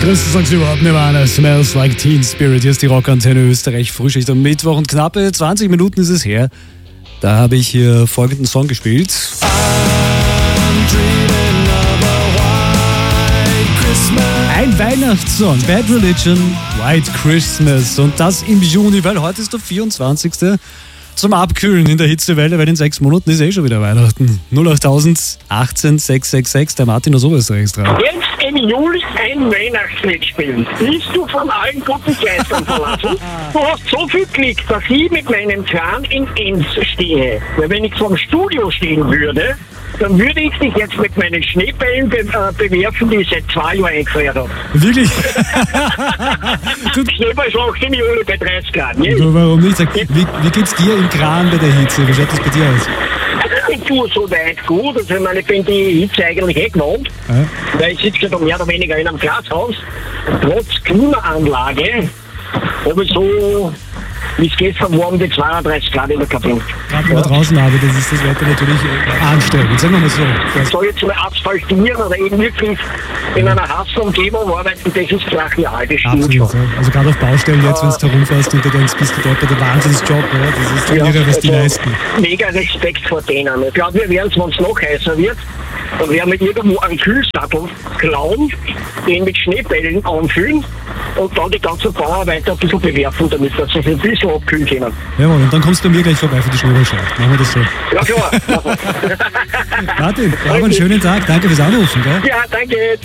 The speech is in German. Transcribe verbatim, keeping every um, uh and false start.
größten Songs überhaupt, Nirvana, Smells Like Teen Spirit. Hier ist die Rockantenne Österreich, Frühschicht am Mittwoch und knappe zwanzig Minuten ist es her. Da habe ich hier folgenden Song gespielt. Ein Weihnachtssong, Bad Religion, White Christmas. Und das im Juni, weil heute ist der vierundzwanzigste Zum Abkühlen in der Hitzewelle, weil in sechs Monaten ist eh schon wieder Weihnachten. null achttausend achtzehn sechs sechs sechs, der Martin aus Oberösterreich dran. Jetzt im Juli ein Weihnachtslied spielen. Bist du von allen guten Geistern verlassen? Du hast so viel Glück, dass ich mit meinem Kran in Enns stehe. Weil wenn ich vom Studio stehen würde, dann würde ich dich jetzt mit meinen Schneebällen be äh, bewerfen, die ich seit zwei Jahren eingefriert habe. Wirklich? Schneeballschlacht im Juli bei dreißig Grad. Ne? Du, warum nicht? Sag, wie, wie geht's dir im Kran bei der Hitze? Wie schaut das bei dir aus? Ich tue so weit gut. Also ich meine, ich bin die Hitze eigentlich eh gewohnt. Ja. Weil ich sitze da mehr oder weniger in einem Glashaus. Trotz Klimaanlage habe ich so, wie es gestern war, um die zweiunddreißig Grad in der Kabine. Gerade wenn man draußen arbeitet, ist das Wetter natürlich anstrengend. Sagen wir mal so. Ich soll jetzt mal asphaltieren oder eben wirklich in einer Hassumgebung arbeiten, das ist brachial, das stimmt Absolut, schon. Ja. Also gerade auf Baustellen jetzt, wenn du herumfährst und du denkst, bist du dort bei der Wahnsinnsjob, ja? Das ist ja, irre, was die also leisten. Mega Respekt vor denen. Ich glaube, wir werden es, wenn es noch heißer wird, dann werden wir irgendwo einen Kühlsattel klauen, den mit Schneebällen anfüllen und dann die ganzen Bauarbeiter ein bisschen bewerfen, damit wir sich ein bisschen abkühlen können. Jawohl, und dann kommst du bei mir gleich vorbei für die Schneeballschlacht. Machen wir das so. Ja, klar. Martin, hab einen schönen Tag. Danke fürs Anrufen, gell? Ja, danke.